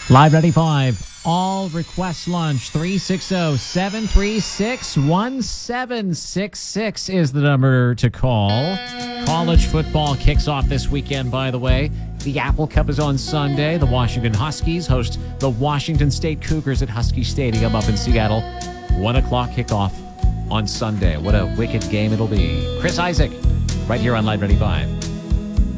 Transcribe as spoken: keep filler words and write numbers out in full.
Live ninety-five. All request lunch. three six zero, seven three six, one seven six six is the number to call. College football kicks off this weekend, by the way. The Apple Cup is on Sunday. The Washington Huskies host the Washington State Cougars at Husky Stadium up in Seattle. One o'clock kickoff on Sunday. What a wicked game it'll be. Chris Isaac, right here on Live ninety-five.